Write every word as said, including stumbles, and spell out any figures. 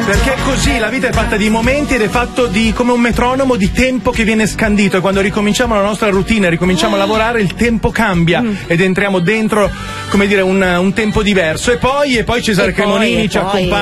Perché è così, la vita è fatta di momenti ed è fatto di come un metronomo di tempo che viene scandito, e quando ricominciamo la nostra routine, ricominciamo a lavorare, il tempo cambia mm. ed entriamo dentro, come dire, un, un tempo diverso. E poi, e poi Cesare e Cremonini poi, ci poi... accompagna